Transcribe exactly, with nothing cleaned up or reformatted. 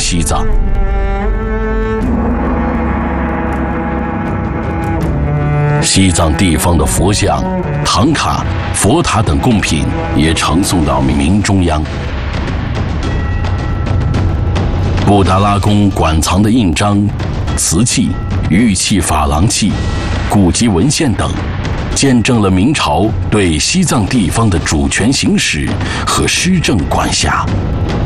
西藏。西藏地方的佛像、唐卡、佛塔等贡品也呈送到明中央。布达拉宫馆藏的印章、瓷器、玉器、珐琅器、古籍文献等，见证了明朝对西藏地方的主权行使和施政管辖。